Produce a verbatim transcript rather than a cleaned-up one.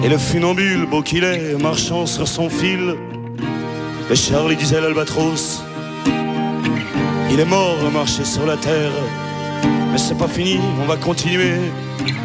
Et le funambule, beau qu'il est, marchant sur son fil. Et Charlie disait l'albatros, il est mort à marcher sur la terre. Mais c'est pas fini, on va continuer.